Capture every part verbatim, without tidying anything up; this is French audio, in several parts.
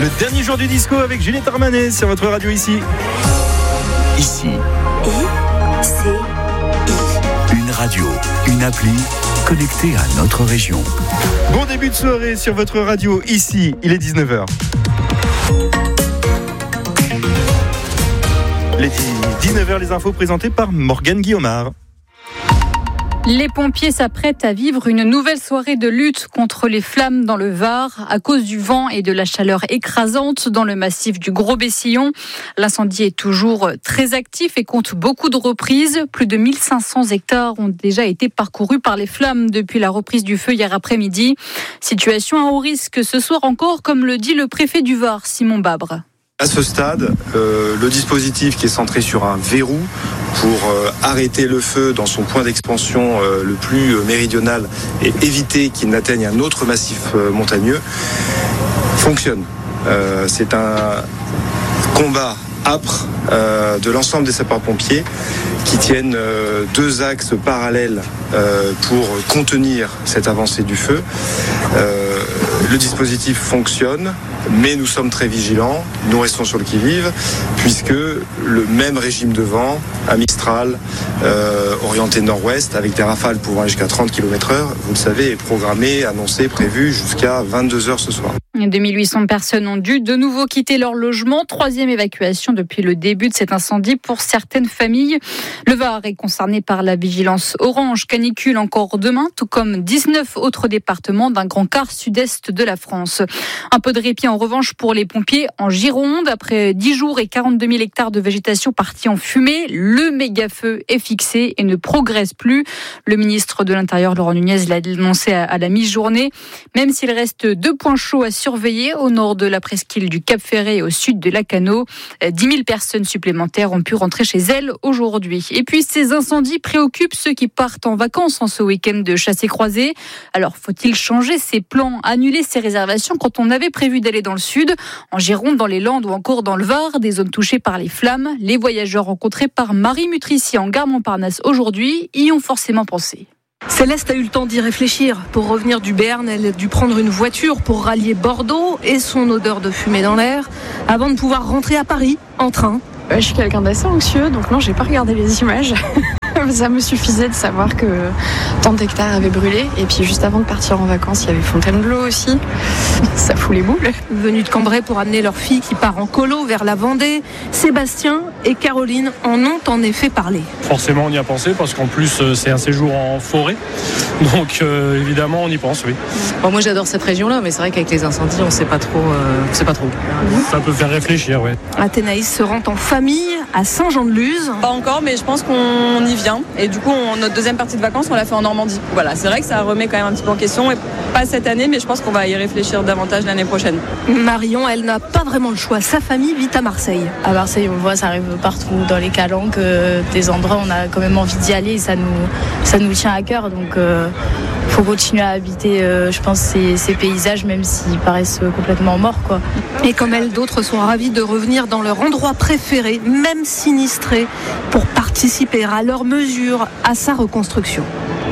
Le dernier jour du disco avec Juliette Armanet sur votre radio ici. Ici. I, C, I. Une radio, une appli connectée à notre région. Bon début de soirée sur votre radio ici. Il est dix-neuf heures. Les dix-neuf heures, les infos présentées par Morgane Guillaumard. Les pompiers s'apprêtent à vivre une nouvelle soirée de lutte contre les flammes dans le Var à cause du vent et de la chaleur écrasante dans le massif du Gros-Bessillon. L'incendie est toujours très actif et compte beaucoup de reprises. Plus de mille cinq cents hectares ont déjà été parcourus par les flammes depuis la reprise du feu hier après-midi. Situation à haut risque ce soir encore, comme le dit le préfet du Var, Simon Babre. À ce stade, euh, le dispositif qui est centré sur un verrou pour euh, arrêter le feu dans son point d'expansion euh, le plus méridional et éviter qu'il n'atteigne un autre massif euh, montagneux fonctionne. Euh, c'est un combat âpre euh, de l'ensemble des sapeurs-pompiers qui tiennent euh, deux axes parallèles euh, pour contenir cette avancée du feu. Euh, le dispositif fonctionne, mais nous sommes très vigilants, nous restons sur le qui-vive, puisque le même régime de vent, un Mistral euh, orienté nord-ouest, avec des rafales pouvant aller jusqu'à trente kilomètres heure, vous le savez, est programmé, annoncé, prévu jusqu'à vingt-deux heures ce soir. deux mille huit cents personnes ont dû de nouveau quitter leur logement. Troisième évacuation depuis le début de cet incendie pour certaines familles. Le Var est concerné par la vigilance orange canicule encore demain, tout comme dix-neuf autres départements d'un grand quart sud-est de la France. Un peu de répit en revanche pour les pompiers en Gironde. Après dix jours et quarante-deux mille hectares de végétation partis en fumée, le méga-feu est fixé et ne progresse plus. Le ministre de l'Intérieur, Laurent Nunez, l'a annoncé à la mi-journée. Même s'il reste deux points chauds à surveiller au nord de la presqu'île du Cap-Ferret et au sud de Lacanau, dix mille personnes supplémentaires ont pu rentrer chez elles aujourd'hui. Et puis ces incendies préoccupent ceux qui partent en vacances en ce week-end de chassé-croisé. Alors faut-il changer ses plans, annuler ses réservations quand on avait prévu d'aller dans le sud, en Gironde, dans les Landes ou encore dans le Var, des zones touchées par les flammes? Les voyageurs rencontrés par Marie Mutrici en gare Montparnasse aujourd'hui y ont forcément pensé. Céleste a eu le temps d'y réfléchir. Pour revenir du Béarn, elle a dû prendre une voiture pour rallier Bordeaux et son odeur de fumée dans l'air avant de pouvoir rentrer à Paris en train. Je suis quelqu'un d'assez anxieux, donc non, j'ai pas regardé les images. Ça me suffisait de savoir que tant d'hectares avaient brûlé. Et puis juste avant de partir en vacances, il y avait Fontainebleau aussi. Ça fout les boules. Venus de Cambrai pour amener leur fille qui part en colo vers la Vendée, Sébastien et Caroline en ont en effet parlé. Forcément, on y a pensé parce qu'en plus, c'est un séjour en forêt. Donc euh, évidemment, on y pense, oui. Bon, moi, j'adore cette région-là, mais c'est vrai qu'avec les incendies, on ne sait pas trop. Euh, on sait pas trop. Ça peut faire réfléchir, oui. Athénaïs se rend en famille à Saint-Jean-de-Luz. Pas encore, mais je pense qu'on y vient. Et du coup, on, notre deuxième partie de vacances, on l'a fait en Normandie. Voilà, c'est vrai que ça remet quand même un petit peu en question. Et pas cette année, mais je pense qu'on va y réfléchir davantage l'année prochaine. Marion, elle n'a pas vraiment le choix. Sa famille vit à Marseille. À Marseille, on voit, ça arrive partout, dans les calanques, euh, des endroits où on a quand même envie d'y aller. Et ça nous, ça nous tient à cœur. Donc, euh, faut continuer à habiter, euh, je pense, ces, ces paysages, même s'ils paraissent complètement morts, quoi. Et comme elle, d'autres sont ravis de revenir dans leur endroit préféré, même sinistré, pour participer à leur mesure à sa reconstruction.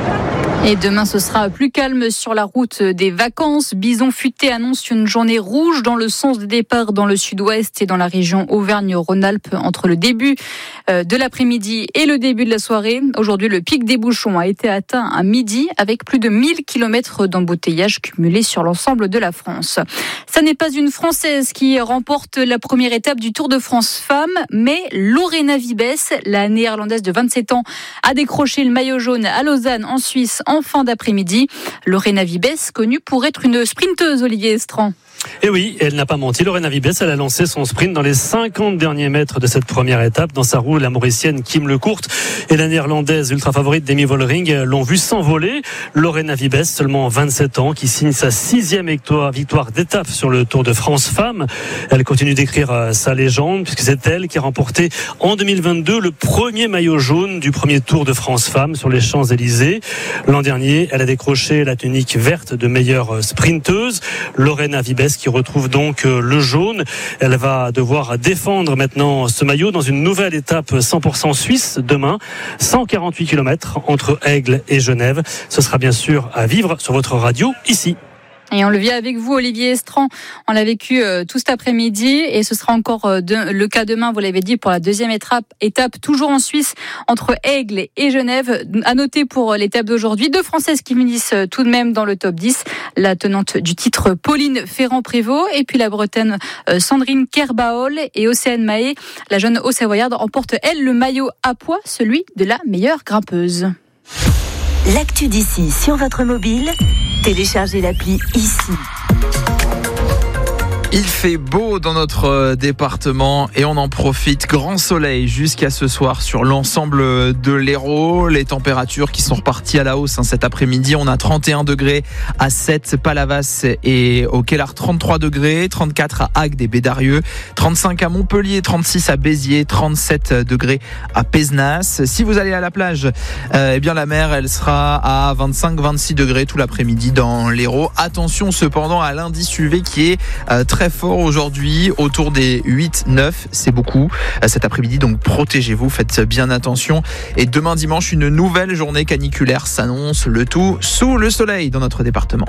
Et demain, ce sera plus calme sur la route des vacances. Bison Futé annonce une journée rouge dans le sens des départs dans le sud-ouest et dans la région Auvergne-Rhône-Alpes entre le début de l'après-midi et le début de la soirée. Aujourd'hui, le pic des bouchons a été atteint à midi avec plus de mille kilomètres d'embouteillage cumulés sur l'ensemble de la France. Ça n'est pas une Française qui remporte la première étape du Tour de France Femmes, mais Lorena Wiebes, la néerlandaise de vingt-sept ans, a décroché le maillot jaune à Lausanne en Suisse en fin d'après-midi. Lorena Wiebes, connue pour être une sprinteuse, Olivier Estran. Et oui, elle n'a pas menti. Lorena Wiebes, elle a lancé son sprint dans les cinquante derniers mètres de cette première étape. Dans sa roue, la Mauricienne Kim Lecourt et la Néerlandaise ultra favorite Demi Vollering l'ont vu s'envoler. Lorena Wiebes, seulement vingt-sept ans, qui signe sa sixième victoire, victoire d'étape sur le Tour de France Femmes. Elle continue d'écrire sa légende puisque c'est elle qui a remporté en deux mille vingt-deux le premier maillot jaune du premier Tour de France Femmes sur les Champs-Élysées. L'an dernier, elle a décroché la tunique verte de meilleure sprinteuse. Lorena Wiebes qui retrouve donc le jaune. Elle va devoir défendre maintenant ce maillot dans une nouvelle étape cent pour cent suisse demain. cent quarante-huit kilomètres entre Aigle et Genève. Ce sera bien sûr à vivre sur votre radio ici. Et on le vit avec vous, Olivier Estran. On l'a vécu euh, tout cet après-midi et ce sera encore euh, de, le cas demain, vous l'avez dit, pour la deuxième étape, étape toujours en Suisse, entre Aigle et Genève. À noter pour l'étape d'aujourd'hui, deux Françaises qui finissent tout de même dans le top dix. La tenante du titre, Pauline Ferrand-Prévot, et puis la Bretonne euh, Sandrine Kerbaol et Océane Mahé. La jeune Haut-Savoyarde emporte, elle, le maillot à pois, celui de la meilleure grimpeuse. L'actu d'ici sur votre mobile, téléchargez l'appli ici. Il fait beau dans notre département et on en profite. Grand soleil jusqu'à ce soir sur l'ensemble de l'Hérault. Les températures qui sont reparties à la hausse hein, cet après-midi. On a trente et un degrés à Sète, Palavas et au Kellar, trente-trois degrés, trente-quatre à Agde et Bédarieux, trente-cinq à Montpellier, trente-six à Béziers, trente-sept degrés à Pézenas. Si vous allez à la plage, euh, eh bien la mer, elle sera à vingt-cinq à vingt-six degrés tout l'après-midi dans l'Hérault. Attention cependant à l'indice U V qui est euh, très fort aujourd'hui, autour des huit neuf, c'est beaucoup cet après-midi, donc protégez-vous, faites bien attention. Et demain dimanche, une nouvelle journée caniculaire s'annonce, le tout sous le soleil dans notre département.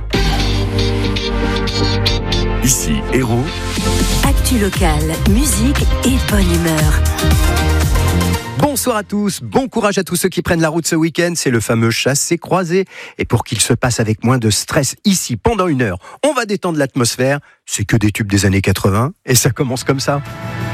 Ici, Hérault. Actu locale, musique et bonne humeur. Bonsoir à tous, bon courage à tous ceux qui prennent la route ce week-end, c'est le fameux chassé-croisé. Et pour qu'il se passe avec moins de stress ici pendant une heure, on va détendre l'atmosphère, c'est que des tubes des années quatre-vingts, et ça commence comme ça.